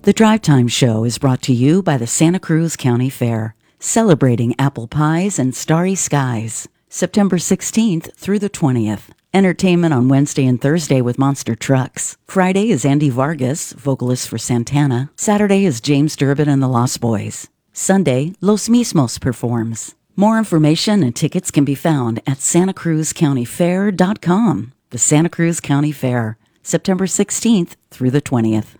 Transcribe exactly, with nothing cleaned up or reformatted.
The Drive Time Show is brought to you by the Santa Cruz County Fair, celebrating apple pies and starry skies. September sixteenth through the twentieth. Entertainment on Wednesday and Thursday with Monster Trucks. Friday is Andy Vargas, vocalist for Santana. Saturday is James Durbin and the Lost Boys. Sunday, Los Mismos performs. More information and tickets can be found at santa cruz county fair dot com. The Santa Cruz County Fair, September sixteenth through the twentieth.